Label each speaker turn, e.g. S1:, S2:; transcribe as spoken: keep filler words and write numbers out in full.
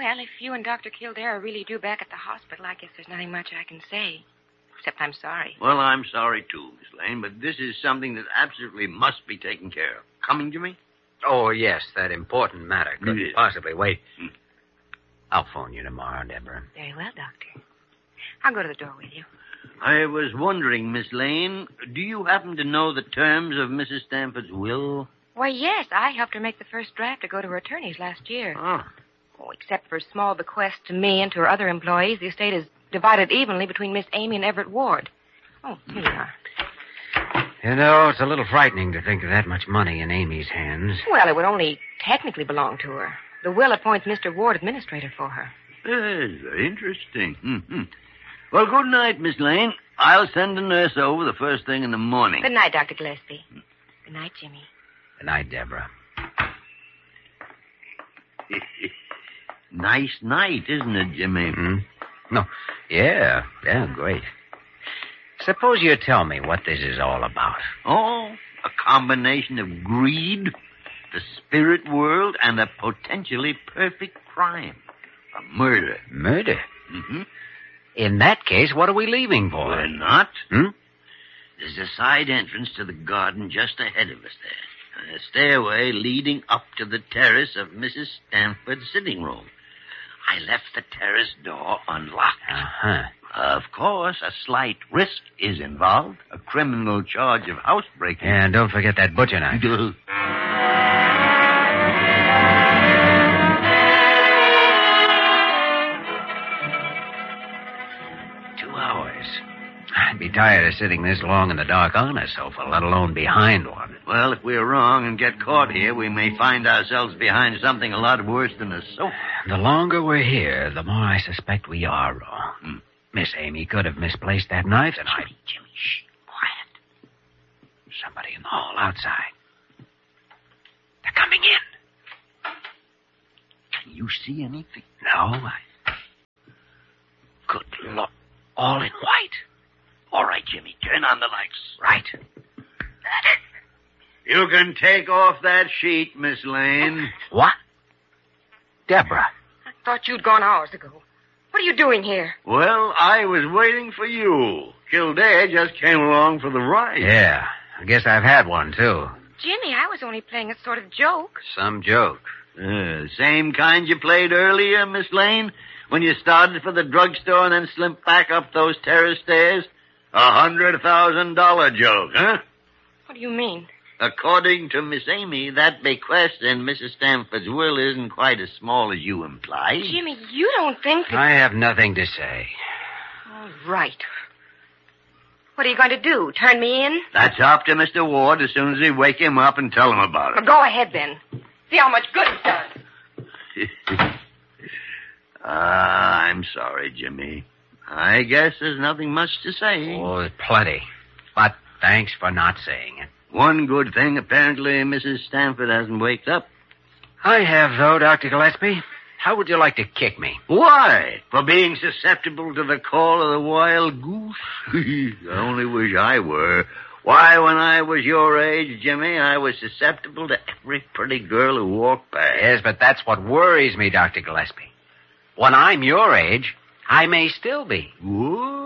S1: Well, if you and Doctor Kildare are really due back at the hospital, I guess there's nothing much I can say. Except I'm sorry.
S2: Well, I'm sorry, too, Miss Lane, but this is something that absolutely must be taken care of. Coming, Jimmy?
S3: Oh, yes, that important matter couldn't
S2: Yes.
S3: possibly wait. Hmm. I'll phone you tomorrow, Deborah.
S1: Very well, Doctor. I'll go to the door with you.
S2: I was wondering, Miss Lane, do you happen to know the terms of Missus Stanford's will?
S1: Why, yes, I helped her make the first draft to go to her attorneys last year.
S2: Oh.
S1: Oh, except for a small bequest to me and to her other employees, the estate is divided evenly between Miss Amy and Everett Ward. Oh, here you are.
S3: You know, it's a little frightening to think of that much money in Amy's hands.
S1: Well, it would only technically belong to her. The will appoints Mister Ward administrator for her.
S2: Yes, very interesting. Mm-hmm. Well, good night, Miss Lane. I'll send a nurse over the first thing in the morning.
S1: Good night, Doctor Gillespie. Good night, Jimmy.
S3: Good night, Deborah.
S2: Nice night, isn't it, Jimmy?
S3: Mm-hmm. No. Yeah, yeah, great. Suppose you tell me what this is all about.
S2: Oh, a combination of greed, the spirit world, and a potentially perfect crime. A murder.
S3: Murder?
S2: Mm-hmm.
S3: In that case, what are we leaving for?
S2: We're not.
S3: Hmm?
S2: There's a side entrance to the garden just ahead of us there. And a stairway leading up to the terrace of Missus Stanford's sitting room. I left the terrace door unlocked.
S3: Uh-huh.
S2: Of course, a slight risk is involved. A criminal charge of housebreaking.
S3: And don't forget that butcher knife. Two hours. I'd be tired of sitting this long in the dark on a sofa, let alone behind one.
S2: Well, if we're wrong and get caught here, we may find ourselves behind something a lot worse than a sofa.
S3: The longer we're here, the more I suspect we are wrong. Hmm. Miss Amy could have misplaced that knife, and I...
S2: Jimmy, Jimmy, shh, quiet.
S3: Somebody in the hall outside. They're coming in.
S2: Can you see anything?
S3: No, I... Good Lord. All in white.
S2: All right, Jimmy, turn on the lights.
S3: Right.
S2: You can take off that sheet, Miss Lane.
S3: What? Deborah.
S1: I thought you'd gone hours ago. What are you doing here?
S2: Well, I was waiting for you. Kildare just came along for the ride.
S3: Yeah, I guess I've had one, too.
S1: Jimmy, I was only playing a sort of joke.
S3: Some joke.
S2: Uh, same kind you played earlier, Miss Lane? When you started for the drugstore and then slipped back up those terrace stairs? A hundred thousand dollar joke, huh?
S1: What do you mean?
S2: According to Miss Amy, that bequest in Missus Stanford's will isn't quite as small as you implied.
S1: Jimmy, you don't think that...
S3: I have nothing to say.
S1: All right. What are you going to do, turn me in?
S2: That's up to Mister Ward as soon as we wake him up and tell him about it.
S1: Well, go ahead, then. See how much good it's done.
S2: Ah, I'm sorry, Jimmy. I guess there's nothing much to say.
S3: Oh, plenty. But thanks for not saying it.
S2: One good thing, apparently Missus Stanford hasn't waked up.
S3: I have, though, Doctor Gillespie. How would you like to kick me?
S2: Why? For being susceptible to the call of the wild goose? I only wish I were. Why, when I was your age, Jimmy, I was susceptible to every pretty girl who walked by.
S3: Yes, but that's what worries me, Doctor Gillespie. When I'm your age, I may still be.
S2: Whoa.